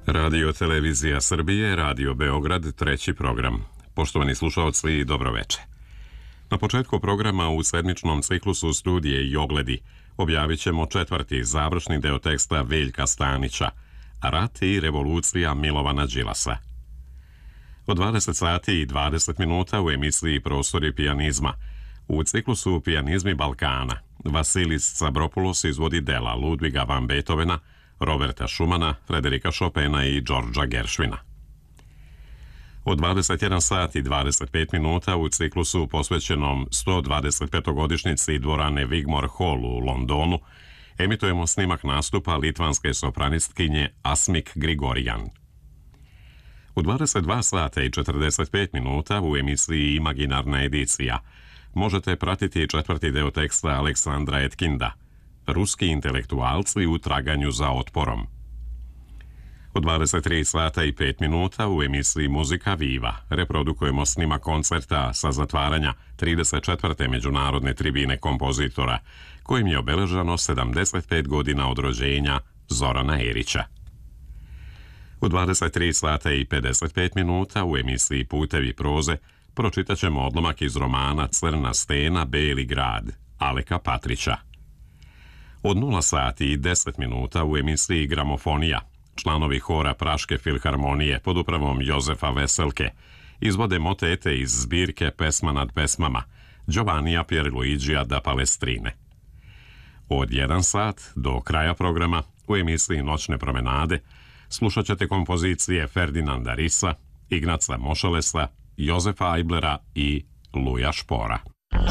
Radio Televizija Srbije, Radio Beograd, treći program. Poštovani slušalci, dobroveče. Na početku programa u sedmičnom ciklusu studije i ogledi objavit ćemo četvrti završni deo teksta Veljka Stanića, Rat i revolucija Milovana Đilasa. Od 20 sati i 20 minuta u emisiji Prostori pijanizma, u ciklusu Pijanizmi Balkana, Vasilis Stavropoulos izvodi dela Ludviga van Beethovena, Roberta Schumana, Frederika Chopina i Georgea Gershwina. Od 21 sat i 25 minuta u ciklusu posvećenom 125. dvorane Wigmore Hall u Londonu emitujemo snimak nastupa litvanske sopranistkinje Asmik Grigorian. U 22 sata i 45 minuta u emisiji Imaginarna edicija možete pratiti četvrti deo teksta Aleksandra Etkinda, Ruski intelektualci u traganju za otporom. Od 23 sata i 5 minuta u emisiji Muzika Viva reprodukujemo snimak koncerta sa zatvaranja 34. međunarodne tribine kompozitora, kojim je obeleženo 75 godina od rođenja Zorana Erića. U 23 sata i 55 minuta u emisiji Putevi proze pročitat ćemo odlomak iz romana Crna stena, Beli grad, Aleka Patrića. Od 0 sati i 10 minuta u emisiji Gramofonija članovi hora Praške filharmonije pod upravom Jozefa Veselke izvode motete iz zbirke Pesma nad pesmama Giovannija Pierluigija da Palestrine. Od 1 sat do kraja programa u emisiji Noćne promenade slušat ćete kompozicije Ferdinanda Risa, Ignaca Mošalesa, Jozefa Aiblera i Luja Špora.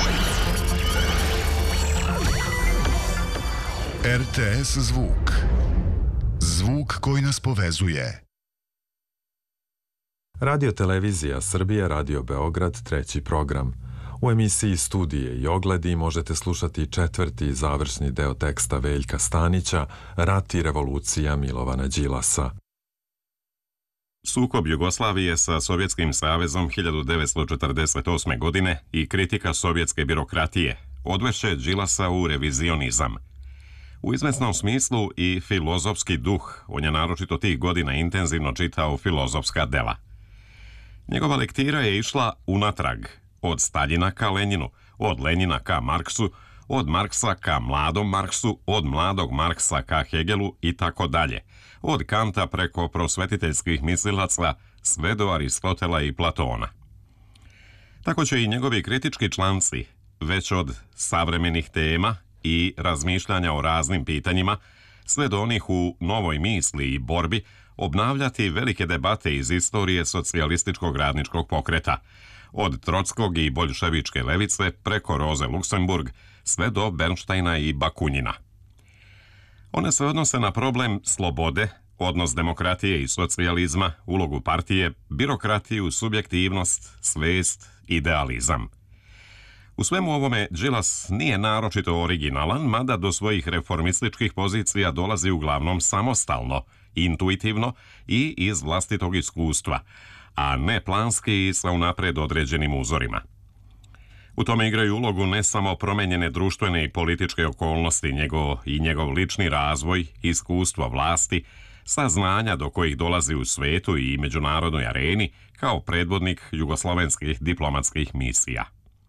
RTS zvuk. Zvuk koji nas povezuje. Radio Televizija Srbije, Radio Beograd, treći program. U emisiji Studije i ogledi možete slušati četvrti završni deo teksta Veljka Stanića, Rat i revolucija Milovana Đilasa. Sukob Jugoslavije sa Sovjetskim savezom 1948. godine i kritika sovjetske birokratije odvešće Đilasa u revizionizam. U izvesnom smislu i filozofski duh, on je naročito tih godina intenzivno čitao filozofska dela. Njegova lektira je išla unatrag, od Staljina ka Lenjinu, od Lenjina ka Marksu, od Marksa ka mladom Marksu, od mladog Marksa ka Hegelu i tako dalje, od Kanta preko prosvetiteljskih mislilaca sve do Aristotela i Platona. Tako će i njegovi kritički članci, već od savremenih tema i razmišljanja o raznim pitanjima, sve do onih u novoj misli i borbi, obnavljati velike debate iz istorije socijalističkog radničkog pokreta, od Trotskog i boljševičke levice preko Roze Luksemburg, sve do Bernštajna i Bakunjina. One se odnose na problem slobode, odnos demokratije i socijalizma, ulogu partije, birokratiju, subjektivnost, svest, idealizam. U svemu ovome Đilas nije naročito originalan, mada do svojih reformističkih pozicija dolazi uglavnom samostalno, intuitivno i iz vlastitog iskustva, a ne planski i sa unapred određenim uzorima. U tome igraju ulogu ne samo promenjene društvene i političke okolnosti, njegov lični razvoj, iskustvo vlasti, saznanja do kojih dolazi u svetu i međunarodnoj areni kao predvodnik jugoslovenskih diplomatskih misija.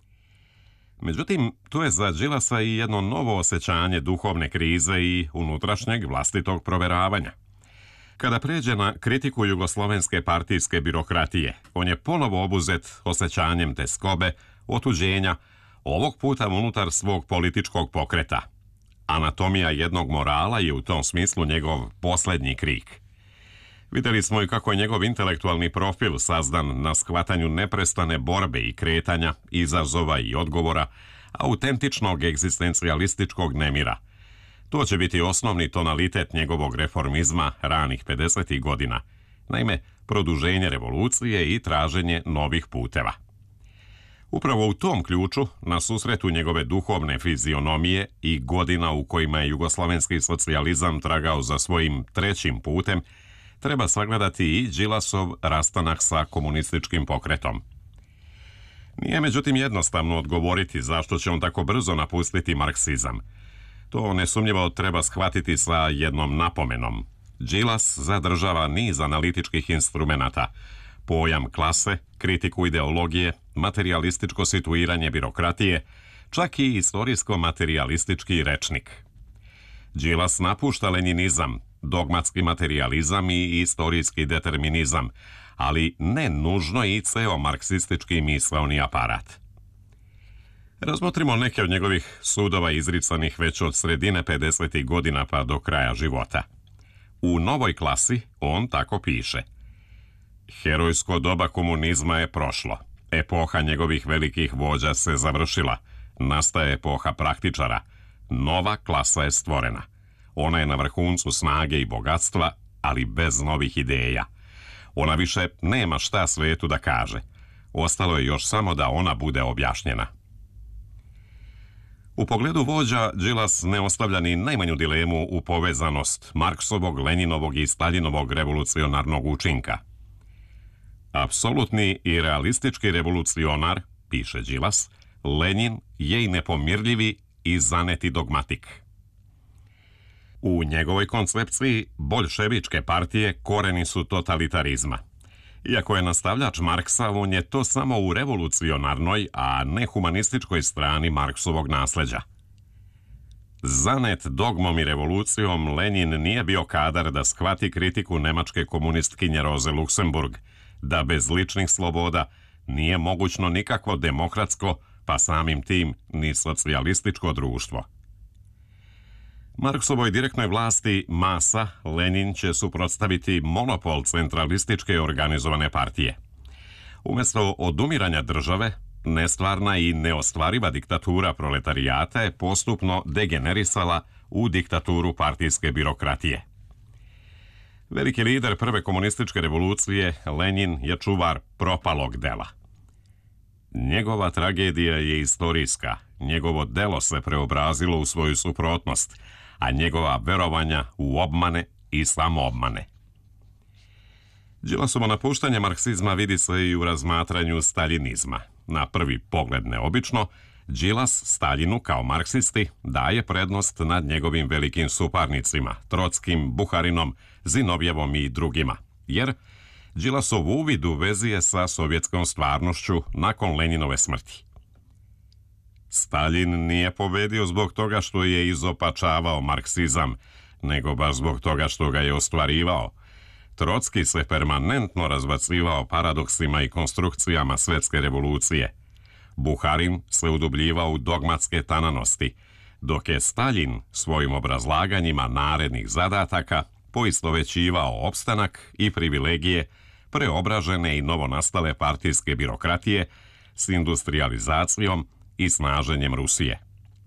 Međutim, tu je za Đilasa i jedno novo osjećanje duhovne krize i unutrašnjeg vlastitog proveravanja. Kada pređe na kritiku jugoslovenske partijske birokratije, on je ponovo obuzet osjećanjem teskobe, otuđenja, ovog puta unutar svog političkog pokreta. Anatomija jednog morala je u tom smislu njegov posljednji krik. Vidjeli smo i kako je njegov intelektualni profil sazdan na shvatanju neprestane borbe i kretanja, izazova i odgovora, autentičnog egzistencijalističkog nemira. To će biti osnovni tonalitet njegovog reformizma ranih 50. godina, naime, produženje revolucije i traženje novih puteva. Upravo u tom ključu, na susretu njegove duhovne fizionomije i godina u kojima je jugoslovenski socijalizam tragao za svojim trećim putem, treba sagledati i Đilasov rastanak sa komunističkim pokretom. Nije međutim jednostavno odgovoriti zašto će on tako brzo napustiti marksizam. To nesumnjivo treba shvatiti sa jednom napomenom. Đilas zadržava niz analitičkih instrumenata, pojam klase, kritiku ideologije, materijalističko situiranje birokratije, čak i istorijsko-materijalistički rečnik. Đilas napušta lenjinizam, dogmatski materijalizam i istorijski determinizam, ali ne nužno i ceo marksistički misaoni aparat. Razmotrimo neke od njegovih sudova izricanih već od sredine 50. godina pa do kraja života. U Novoj klasi on tako piše: herojsko doba komunizma je prošlo. Epoha njegovih velikih vođa se završila. Nastaje epoha praktičara. Nova klasa je stvorena. Ona je na vrhuncu snage i bogatstva, ali bez novih ideja. Ona više nema šta svetu da kaže. Ostalo je još samo da ona bude objašnjena. U pogledu vođa, Đilas ne ostavlja ni najmanju dilemu u povezanost Marksovog, Lenjinovog i Staljinovog revolucionarnog učinka. Apsolutni i realistički revolucionar, piše Đilas, Lenjin je i nepomirljivi i zaneti dogmatik. U njegovoj koncepciji boljševičke partije koreni su totalitarizma. Iako je nastavljač Marksa, on je to samo u revolucionarnoj, a ne humanističkoj strani Marksovog nasleđa. Zanet dogmom i revolucijom, Lenjin nije bio kadar da shvati kritiku nemačke komunistkinje Roze Luksemburg, da bez ličnih sloboda nije mogućno nikakvo demokratsko, pa samim tim ni socijalističko društvo. Marksovoj direktnoj vlasti masa Lenjin će suprotstaviti monopol centralističke organizovane partije. Umjesto odumiranja države, nestvarna i neostvariva diktatura proletarijata je postupno degenerisala u diktaturu partijske birokratije. Veliki lider prve komunističke revolucije, Lenjin, je čuvar propalog dela. Njegova tragedija je istorijska, njegovo delo se preobrazilo u svoju suprotnost, a njegova verovanja u obmane i samoobmane. Đilasovo napuštanje marksizma vidi se i u razmatranju staljinizma. Na prvi pogled neobično, Đilas Staljinu kao marksisti daje prednost nad njegovim velikim suparnicima, Trotskim, Buharinom, Zinovjevom i drugima, jer Đilasov uvid u vezi je sa sovjetskom stvarnošću nakon Lenjinove smrti. Staljin nije pobedio zbog toga što je izopačavao marksizam, nego baš zbog toga što ga je ostvarivao. Trotski se permanentno razbacivao paradoksima i konstrukcijama svjetske revolucije. Buharin se udubljivao u dogmatske tananosti, dok je Staljin svojim obrazlaganjima narednih zadataka poistovećivao opstanak i privilegije preobražene i novonastale partijske birokratije s industrijalizacijom i snaženjem Rusije.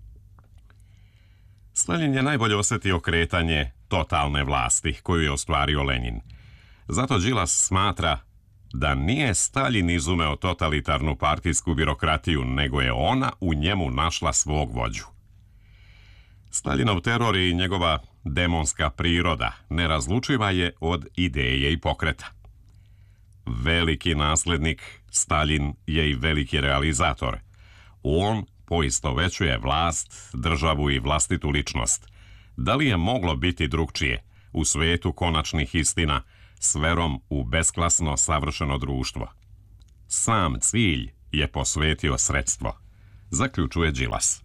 Staljin je najbolje osjetio kretanje totalne vlasti koju je ostvario Lenjin. Zato Đilas smatra da nije Staljin izumeo totalitarnu partijsku birokratiju, nego je ona u njemu našla svog vođu. Staljinov teror i njegova demonska priroda nerazlučiva je od ideje i pokreta. Veliki naslednik, Staljin je i veliki realizator. On poistovećuje vlast, državu i vlastitu ličnost. Da li je moglo biti drugčije u svetu konačnih istina s verom u besklasno savršeno društvo? Sam cilj je posvetio sredstvo, zaključuje Đilas.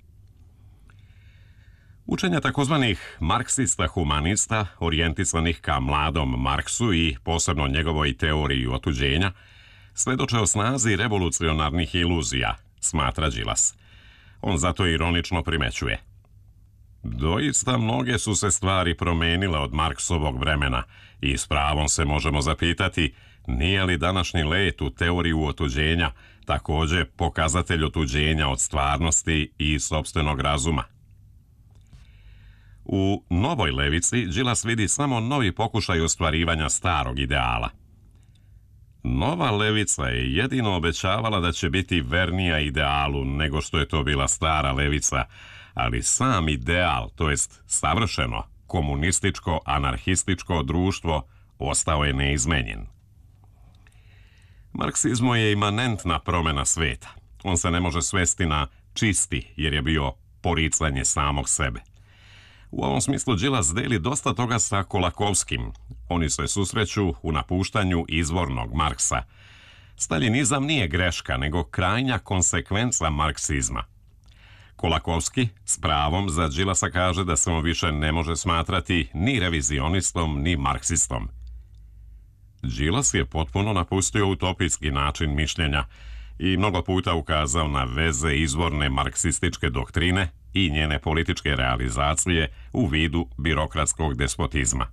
Učenja takozvanih marksista-humanista, orijentisanih ka mladom Marksu i posebno njegovoj teoriji otuđenja, svedoče o snazi revolucionarnih iluzija, smatra Đilas. On zato ironično primećuje: doista mnoge su se stvari promenile od Marksovog vremena i s pravom se možemo zapitati nije li današnji let u teoriju otuđenja također pokazatelj otuđenja od stvarnosti i sopstvenog razuma. U novoj levici Đilas vidi samo novi pokušaj ostvarivanja starog ideala. Nova levica je jedino obećavala da će biti vernija idealu nego što je to bila stara levica, ali sam ideal, to jest savršeno komunističko-anarhističko društvo, ostao je neizmenjen. Marksizmu je imanentna promjena sveta. On se ne može svesti na čisti jer je bio poricanje samog sebe. U ovom smislu Đilas deli dosta toga sa Kolakovskim. Oni se susreću u napuštanju izvornog Marksa. Staljinizam nije greška, nego krajnja konsekvenca marksizma. Kolakovski s pravom za Đilasa kaže da se on više ne može smatrati ni revizionistom, ni marksistom. Đilas je potpuno napustio utopijski način mišljenja i mnogo puta ukazao na veze izvorne marksističke doktrine i njene političke realizacije u vidu birokratskog despotizma.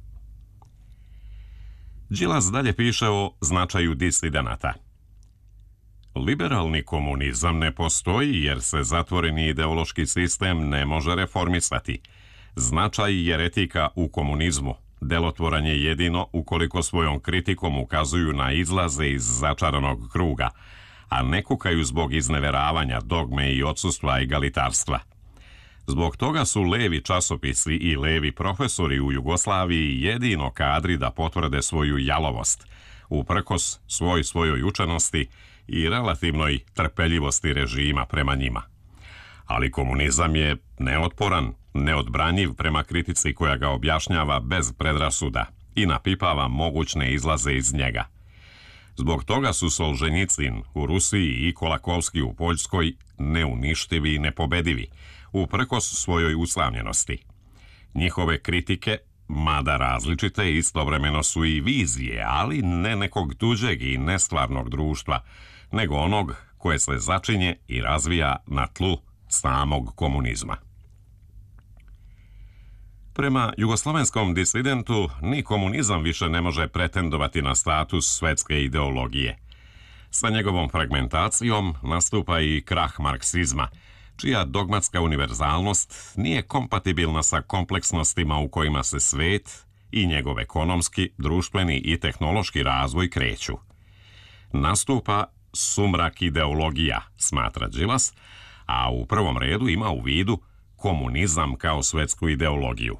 Đilas dalje piše o značaju disidenata. Liberalni komunizam ne postoji jer se zatvoreni ideološki sistem ne može reformisati. Značaj jeretika u komunizmu delotvoran je jedino ukoliko svojom kritikom ukazuju na izlaze iz začaranog kruga, a ne kukaju zbog izneveravanja, dogme i odsustva egalitarstva. Zbog toga su levi časopisi i levi profesori u Jugoslaviji jedino kadri da potvrde svoju jalovost, uprkos svojoj učenosti i relativnoj trpeljivosti režima prema njima. Ali komunizam je neotporan, neodbranjiv prema kritici koja ga objašnjava bez predrasuda i napipava mogućne izlaze iz njega. Zbog toga su Solženjicin u Rusiji i Kolakovski u Poljskoj neuništivi i nepobedivi, uprkos svojoj uslavljenosti. Njihove kritike, mada različite, istovremeno su i vizije, ali ne nekog tuđeg i nestvarnog društva, nego onog koje se začinje i razvija na tlu samog komunizma. Prema jugoslovenskom disidentu, ni komunizam više ne može pretendovati na status svetske ideologije. Sa njegovom fragmentacijom nastupa i krah marksizma, čija dogmatska univerzalnost nije kompatibilna sa kompleksnostima u kojima se svet i njegov ekonomski, društveni i tehnološki razvoj kreću. Nastupa sumrak ideologija, smatra Đilas, a u prvom redu ima u vidu komunizam kao svetsku ideologiju.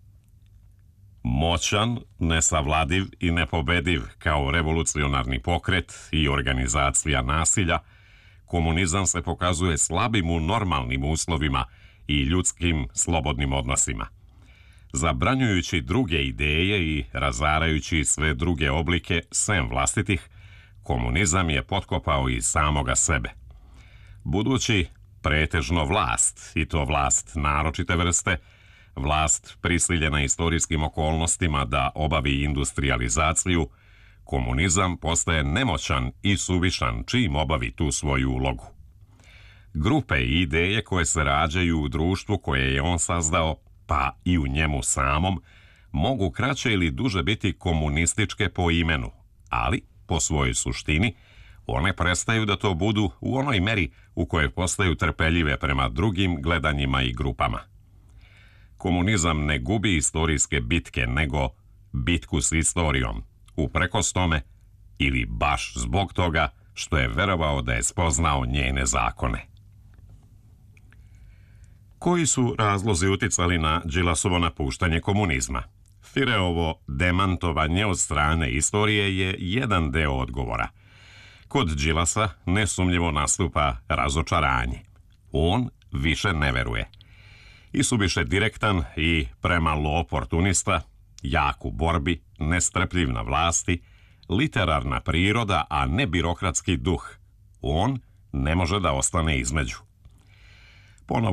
Moćan, nesavladiv i nepobediv kao revolucionarni pokret i organizacija nasilja, komunizam se pokazuje slabim u normalnim uslovima i ljudskim slobodnim odnosima. Zabranjujući druge ideje i razarajući sve druge oblike sem vlastitih, komunizam je potkopao i samoga sebe. Budući pretežno vlast, i to vlast naročite vrste, vlast prisiljena istorijskim okolnostima da obavi industrializaciju, komunizam postaje nemoćan i suvišan čim obavi tu svoju ulogu. Grupe i ideje koje se rađaju u društvu koje je on sazdao, pa i u njemu samom, mogu kraće ili duže biti komunističke po imenu, ali po svojoj suštini one prestaju da to budu u onoj meri u kojoj postaju trpeljive prema drugim gledanjima i grupama. Komunizam ne gubi istorijske bitke, nego bitku s istorijom, uprkos tome ili baš zbog toga što je verovao da je spoznao njene zakone. Koji su razlozi uticali na Đilasovo napuštanje komunizma? Fireovo demantovanje od strane istorije je jedan deo odgovora. Kod Đilasa nesumnjivo nastupa razočaranje. On više ne veruje. Isuviše direktan i premalo oportunista, jak u borbi, nestrpljiv na vlasti, literarna priroda, a ne birokratski duh. On ne može da ostane između. Ponovo